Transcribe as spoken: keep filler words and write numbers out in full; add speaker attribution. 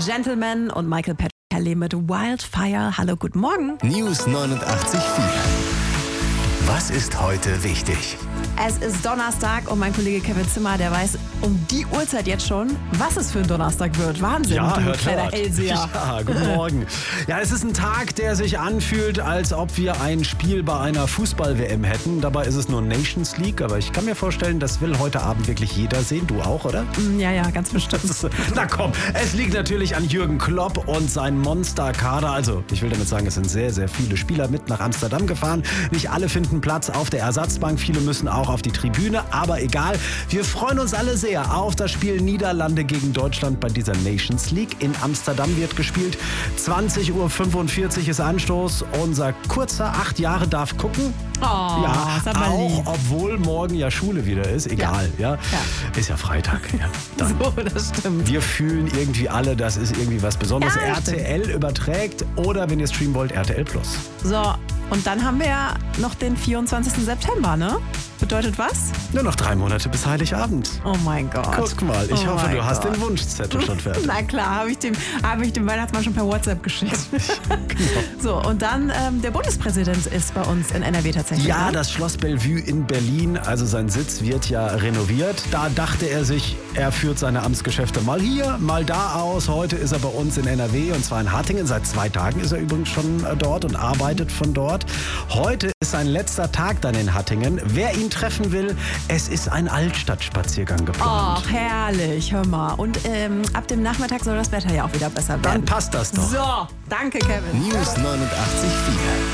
Speaker 1: Gentleman und Michael Patrick Kelly mit Wildfire. Hallo, guten Morgen.
Speaker 2: News neunundachtzig Komma vier. Was ist heute wichtig?
Speaker 1: Es ist Donnerstag und mein Kollege Kevin Zimmer, der weiß um die Uhrzeit jetzt schon, was es für ein Donnerstag wird. Wahnsinn,
Speaker 3: Ja,
Speaker 1: du
Speaker 3: hört,
Speaker 1: kleiner
Speaker 3: hört.
Speaker 1: Hellseher.
Speaker 3: Ja, guten Morgen. Ja, es ist ein Tag, der sich anfühlt, als ob wir ein Spiel bei einer Fußball-W M hätten. Dabei ist es nur Nations League, aber ich kann mir vorstellen, das will heute Abend wirklich jeder sehen. Du auch, oder?
Speaker 1: Ja, ja, ganz bestimmt.
Speaker 3: Na komm, es liegt natürlich an Jürgen Klopp und seinem Monsterkader. Also, ich will damit sagen, es sind sehr, sehr viele Spieler mit nach Amsterdam gefahren. Nicht alle finden Platz auf der Ersatzbank, viele müssen auch auf die Tribüne. Aber egal, wir freuen uns alle sehr auf das Spiel Niederlande gegen Deutschland bei dieser Nations League. In Amsterdam wird gespielt. zwanzig Uhr fünfundvierzig ist Anstoß. Unser kurzer acht Jahre darf gucken.
Speaker 1: Oh,
Speaker 3: ja,
Speaker 1: ist aber
Speaker 3: auch
Speaker 1: lieb.
Speaker 3: obwohl morgen ja Schule wieder ist. Egal, ja.
Speaker 1: Ja.
Speaker 3: Ist ja Freitag. Ja. Dann.
Speaker 1: So, das stimmt.
Speaker 3: Wir fühlen irgendwie alle, das ist irgendwie was Besonderes.
Speaker 1: Ja,
Speaker 3: R T L überträgt oder, wenn ihr streamen wollt, R T L Plus.
Speaker 1: So, und dann haben wir ja noch den vierundzwanzigsten September, ne? Bedeutet was?
Speaker 3: Nur noch drei Monate bis Heiligabend.
Speaker 1: Oh mein Gott.
Speaker 3: Guck mal, ich
Speaker 1: Oh
Speaker 3: hoffe,
Speaker 1: mein
Speaker 3: du hast
Speaker 1: Gott.
Speaker 3: den Wunschzettel schon fertig.
Speaker 1: Na klar, habe ich, dem, hab ich dem Weihnachtsmann schon per WhatsApp geschickt. So, und dann ähm, der Bundespräsident ist bei uns in N R W tatsächlich.
Speaker 3: Ja,
Speaker 1: ne?
Speaker 3: das Schloss Bellevue in Berlin, also sein Sitz wird ja renoviert. Da dachte er sich, er führt seine Amtsgeschäfte mal hier, mal da aus. Heute ist er bei uns in N R W und zwar in Hattingen. Seit zwei Tagen ist er übrigens schon äh, dort und arbeitet von dort. Heute ist sein letzter Tag dann in Hattingen. Wer ihn treffen will, es ist ein Altstadtspaziergang geplant.
Speaker 1: Ach, herrlich, hör mal. Und ähm, ab dem Nachmittag soll das Wetter ja auch wieder besser
Speaker 3: Dann
Speaker 1: werden.
Speaker 3: passt das doch.
Speaker 1: So, danke Kevin.
Speaker 2: News neunundachtzig Komma vier.